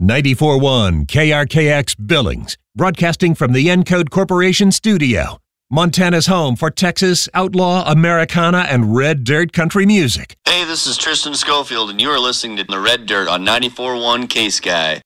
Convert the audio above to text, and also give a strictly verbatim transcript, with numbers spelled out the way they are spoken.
ninety-four point one K R K X Billings, broadcasting from the Encode Corporation studio. Montana's home for Texas, outlaw, Americana, and red dirt country music. Hey, this is Tristan Schofield, and you are listening to The Red Dirt on ninety-four point one K-Sky.